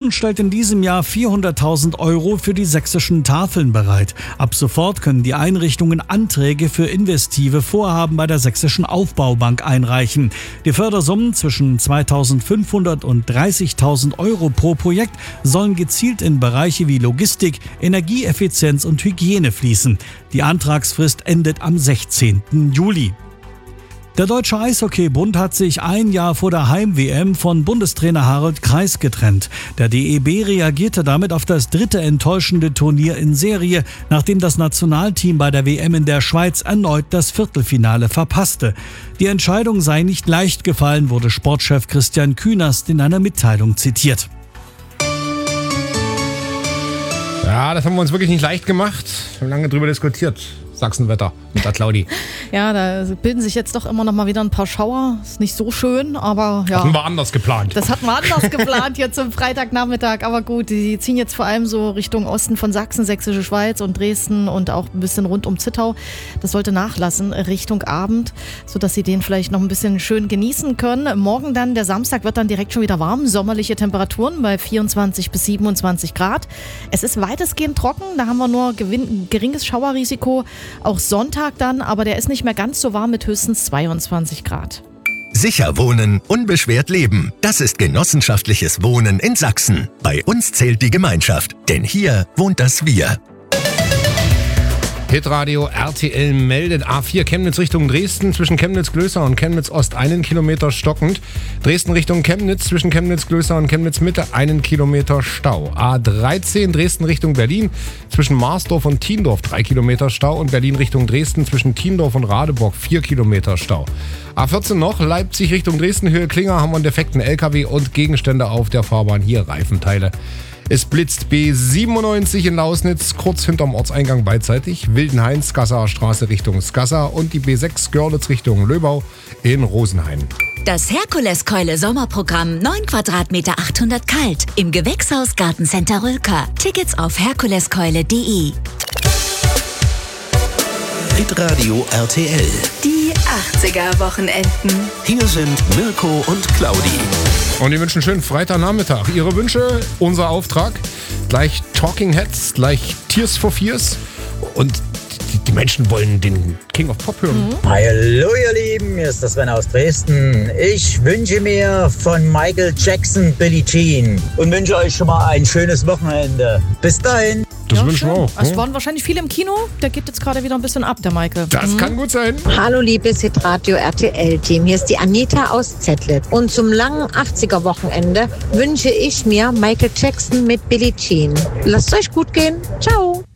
Bund stellt in diesem Jahr 400.000 € für die sächsischen Tafeln bereit. Ab sofort können die Einrichtungen Anträge für investive Vorhaben bei der Sächsischen Aufbaubank einreichen. Die Fördersummen zwischen 2.500 und 30.000 € pro Projekt sollen gezielt in Bereiche wie Logistik, Energieeffizienz und Hygiene fließen. Die Antragsfrist endet am 16. Juli. Der Deutsche Eishockeybund hat sich ein Jahr vor der Heim-WM von Bundestrainer Harald Kreis getrennt. Der DEB reagierte damit auf das dritte enttäuschende Turnier in Serie, nachdem das Nationalteam bei der WM in der Schweiz erneut das Viertelfinale verpasste. Die Entscheidung sei nicht leicht gefallen, wurde Sportchef Christian Künast in einer Mitteilung zitiert. Ja, das haben wir uns wirklich nicht leicht gemacht. Wir haben lange drüber diskutiert. Sachsenwetter mit der Claudi. Ja, da bilden sich jetzt doch immer noch mal wieder ein paar Schauer. Ist nicht so schön, aber ja. Hatten wir anders geplant. Das hatten wir anders geplant jetzt zum Freitagnachmittag. Aber gut, die ziehen jetzt vor allem so Richtung Osten von Sachsen, Sächsische Schweiz und Dresden und auch ein bisschen rund um Zittau. Das sollte nachlassen Richtung Abend, sodass Sie den vielleicht noch ein bisschen schön genießen können. Morgen dann, der Samstag, wird dann direkt schon wieder warm. Sommerliche Temperaturen bei 24 bis 27 Grad. Es ist weitestgehend trocken. Da haben wir nur geringes Schauerrisiko. Auch Sonntag dann, aber der ist nicht mehr ganz so warm mit höchstens 22 Grad. Sicher wohnen, unbeschwert leben. Das ist genossenschaftliches Wohnen in Sachsen. Bei uns zählt die Gemeinschaft, denn hier wohnt das Wir. Hitradio RTL meldet A4 Chemnitz Richtung Dresden zwischen Chemnitz-Glößer und Chemnitz-Ost 1 Kilometer stockend. Dresden Richtung Chemnitz zwischen Chemnitz-Glößer und Chemnitz-Mitte 1 Kilometer Stau. A13 Dresden Richtung Berlin zwischen Marsdorf und Thiendorf 3 Kilometer Stau und Berlin Richtung Dresden zwischen Thiendorf und Radeburg 4 Kilometer Stau. A14 noch Leipzig Richtung Dresden Höhe Klinger haben wir einen defekten LKW und Gegenstände auf der Fahrbahn, hier Reifenteile. Es blitzt B97 in Lausnitz, kurz hinterm Ortseingang beidseitig. Wildenhain, Skasser Straße Richtung Skasser und die B6 Görlitz Richtung Löbau in Rosenheim. Das Herkuleskeule Sommerprogramm 9 Quadratmeter 800 kalt im Gewächshaus Gartencenter Rülker. Tickets auf herkuleskeule.de. Hitradio RTL. Die 80er-Wochenenden. Hier sind Mirko und Claudi. Und wir wünschen einen schönen Freitagnachmittag. Ihre Wünsche, unser Auftrag. Gleich Talking Heads, gleich Tears for Fears. Und die Menschen wollen den King of Pop hören. Hallo ihr Lieben, hier ist der Sven aus Dresden. Ich wünsche mir von Michael Jackson Billie Jean und wünsche euch schon mal ein schönes Wochenende. Bis dahin. Das wünschen wir auch. Es waren wahrscheinlich viele im Kino. Der geht jetzt gerade wieder ein bisschen ab, der Michael. Das kann gut sein. Hallo liebes Hitradio RTL-Team, hier ist die Anita aus Zettlitz. Und zum langen 80er-Wochenende wünsche ich mir Michael Jackson mit Billie Jean. Lasst es euch gut gehen. Ciao.